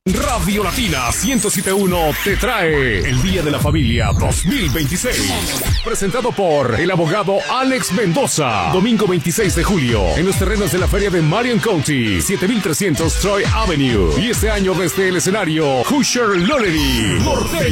Radio Latina 107.1 te trae el Día de la Familia 2026. Presentado por el abogado Alex Mendoza. Domingo 26 de julio en los terrenos de la feria de Marion County, 7300 Troy Avenue. Y este año desde el escenario Hoosier Loreley Norteña.